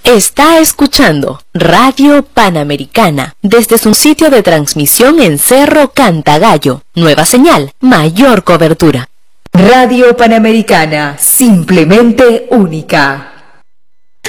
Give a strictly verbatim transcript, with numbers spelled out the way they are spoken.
Está escuchando Radio Panamericana desde su sitio de transmisión en Cerro Cantagallo. Nueva señal, mayor cobertura. Radio Panamericana, simplemente única.